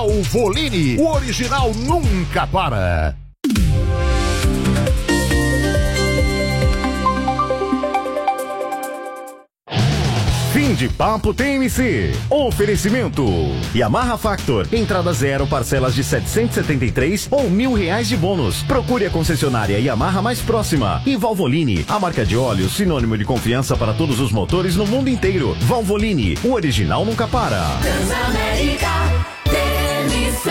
Valvoline, o original nunca para. Fim de papo TMC. Oferecimento Yamaha Factor, entrada zero, parcelas de 773 ou R$1.000 de bônus. Procure a concessionária Yamaha mais próxima. E Valvoline, a marca de óleo sinônimo de confiança para todos os motores no mundo inteiro. Valvoline, o original nunca para. Transamérica TMC.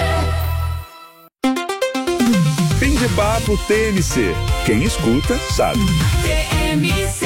Fim de papo TMC. Quem escuta sabe. TMC.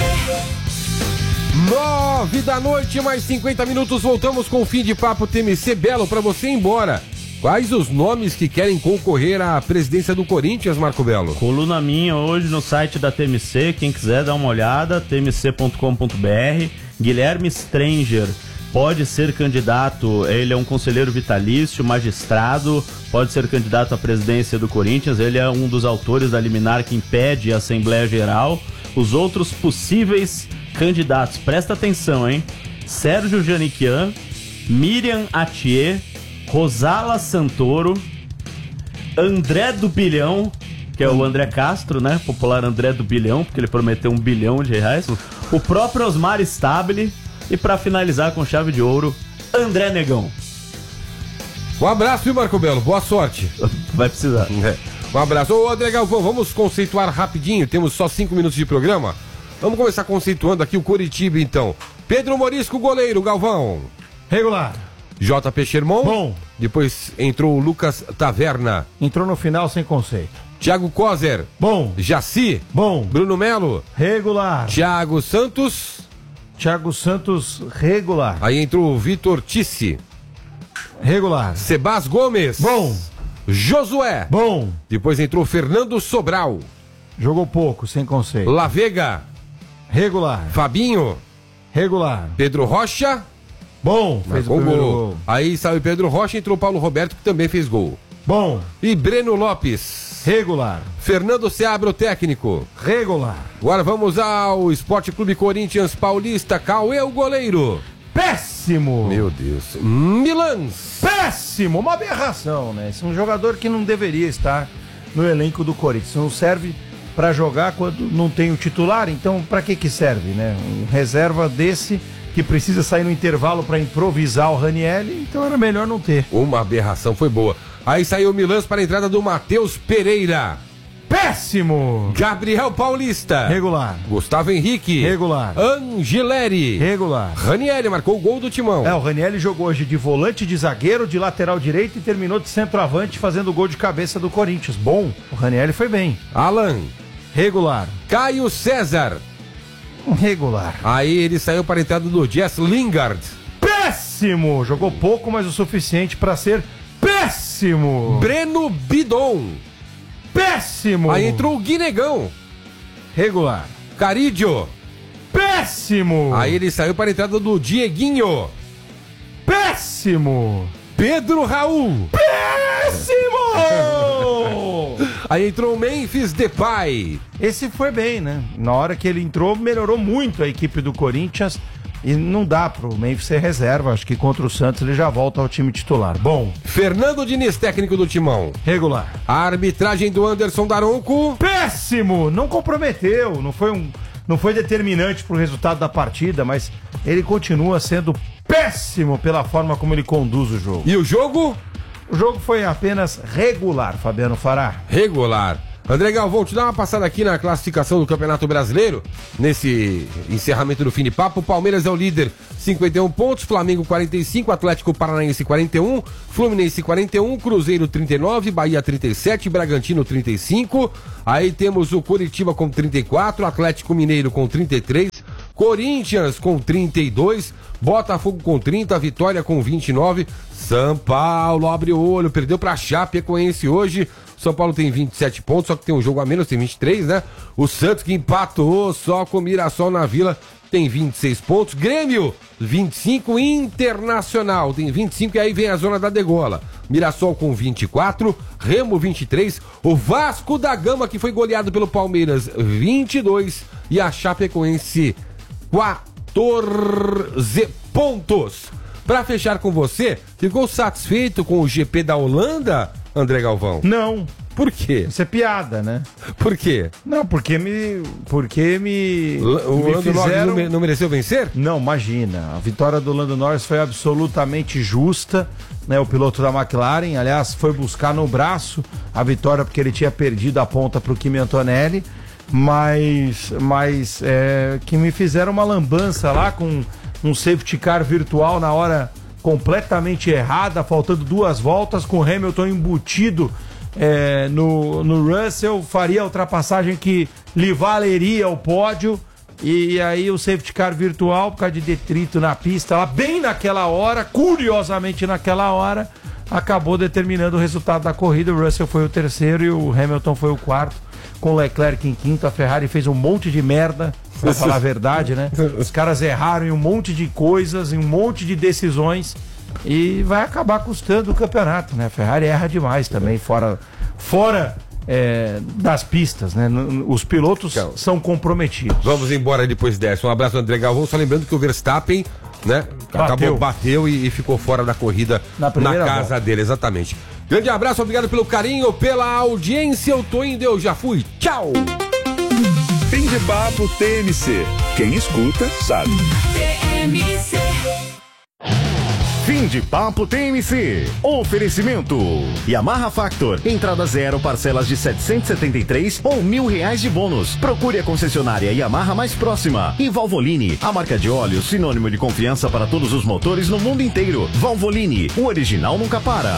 9 da noite, mais 50 minutos, voltamos com o Fim de Papo TMC. Belo, pra você ir embora, quais os nomes que querem concorrer à presidência do Corinthians, Marco Belo? Coluna minha hoje no site da TMC, quem quiser dar uma olhada, tmc.com.br. Guilherme Stranger pode ser candidato, ele é um conselheiro vitalício, magistrado, pode ser candidato à presidência do Corinthians, ele é um dos autores da liminar que impede a Assembleia Geral. Os outros possíveis candidatos, presta atenção, hein? Sérgio Janiquian, Miriam Atier, Rosala Santoro, André do Bilhão, que é o André Castro, né? Popular André do Bilhão, porque ele prometeu R$1 bilhão, o próprio Osmar Stabile e pra finalizar com chave de ouro, André Negão. Um abraço, viu, Marco Belo? Boa sorte. Vai precisar. Um abraço. Ô, André Galvão, vamos conceituar rapidinho, temos só 5 minutos de programa. Vamos começar conceituando aqui o Coritiba, então. Pedro Morisco, goleiro, Galvão. Regular. JP Sherman. Bom. Depois entrou o Lucas Taverna. Entrou no final sem conceito. Thiago Kozer. Bom. Jaci. Bom. Bruno Melo. Regular. Thiago Santos. Thiago Santos, regular. Aí entrou o Vitor Tissi. Regular. Sebas Gomes. Bom. Josué. Bom. Depois entrou Fernando Sobral. Jogou pouco, sem conceito. La Vega. Regular. Fabinho. Regular. Pedro Rocha. Bom. Fez o primeiro gol. Aí saiu Pedro Rocha e entrou Paulo Roberto, que também fez gol. Bom. E Breno Lopes. Regular. Fernando Seabra, o técnico. Regular. Agora vamos ao Esporte Clube Corinthians Paulista. Cauê, o goleiro. Péssimo. Meu Deus. Milans. Péssimo. Uma aberração, né? Esse é um jogador que não deveria estar no elenco do Corinthians. Não serve para jogar quando não tem o titular, então para que serve, né? Um reserva desse que precisa sair no intervalo para improvisar o Ranielli, então era melhor não ter. Uma aberração, foi boa. Aí saiu o Milans para a entrada do Matheus Pereira. Péssimo! Gabriel Paulista. Regular. Gustavo Henrique. Regular. Angeleri. Regular. Ranielli marcou o gol do Timão. O Ranielli jogou hoje de volante, de zagueiro, de lateral direito e terminou de centroavante fazendo o gol de cabeça do Corinthians. Bom, o Ranielli foi bem. Alan. Regular. Caio César. Regular. Aí ele saiu para a entrada do Jess Lingard. Péssimo! Jogou pouco, mas o suficiente para ser péssimo! Breno Bidon. Péssimo! Aí entrou o Guinegão. Regular. Carídio. Péssimo! Aí ele saiu para a entrada do Dieguinho. Péssimo! Pedro Raul. Péssimo! Aí entrou o Memphis Depay. Esse foi bem, né? Na hora que ele entrou, melhorou muito a equipe do Corinthians. E não dá pro Memphis ser reserva. Acho que contra o Santos ele já volta ao time titular. Bom. Fernando Diniz, técnico do Timão. Regular. A arbitragem do Anderson Daronco. Péssimo! Não comprometeu. Não foi determinante pro resultado da partida, mas ele continua sendo péssimo pela forma como ele conduz o jogo. E o jogo? O jogo foi apenas regular, Fabiano Fará. Regular. André Galvão, te dar uma passada aqui na classificação do Campeonato Brasileiro. Nesse encerramento do fim de papo, o Palmeiras é o líder, 51 pontos, Flamengo 45, Atlético Paranaense 41, Fluminense 41, Cruzeiro 39, Bahia 37, Bragantino 35. Aí temos o Coritiba com 34, Atlético Mineiro com 33, Corinthians com 32, Botafogo com 30, Vitória com 29, São Paulo abre o olho, perdeu pra Chapecoense hoje. São Paulo tem 27 pontos, só que tem um jogo a menos, tem 23, né? O Santos que empatou só com o Mirassol na Vila tem 26 pontos. Grêmio, 25. Internacional tem 25 e aí vem a zona da degola. Mirassol com 24, Remo 23, o Vasco da Gama que foi goleado pelo Palmeiras 22 e a Chapecoense 14 pontos. Pra fechar com você, ficou satisfeito com o GP da Holanda, André Galvão? Não. Por quê? Isso é piada, né? Por quê? Não, porque me O Lando fizeram... Norris não mereceu vencer? Não, imagina. A vitória do Lando Norris foi absolutamente justa, né? O piloto da McLaren, aliás, foi buscar no braço a vitória porque ele tinha perdido a ponta para o Kimi Antonelli, mas que me fizeram uma lambança lá com um safety car virtual na hora completamente errada, faltando 2 voltas, com o Hamilton embutido no Russell, faria a ultrapassagem que lhe valeria o pódio, e aí o safety car virtual, por causa de detrito na pista, lá bem naquela hora, curiosamente naquela hora, acabou determinando o resultado da corrida. O Russell foi o 3º e o Hamilton foi o 4º, com o Leclerc em 5º. A Ferrari fez um monte de merda, pra falar a verdade, né? Os caras erraram em um monte de coisas, em um monte de decisões, e vai acabar custando o campeonato, né? A Ferrari erra demais também, fora das pistas, né? Os pilotos são comprometidos. Vamos embora depois dessa. Um abraço, André Galvão. Só lembrando que o Verstappen, né, bateu e ficou fora da corrida na casa dele, exatamente. Grande abraço, obrigado pelo carinho, pela audiência. Eu tô indo, eu já fui. Tchau! Fim de papo TMC. Quem escuta, sabe. TMC. Fim de papo TMC. Oferecimento. Yamaha Factor. Entrada 0, parcelas de 773 ou R$1.000 de bônus. Procure a concessionária Yamaha mais próxima. E Valvoline, a marca de óleo sinônimo de confiança para todos os motores no mundo inteiro. Valvoline, o original nunca para.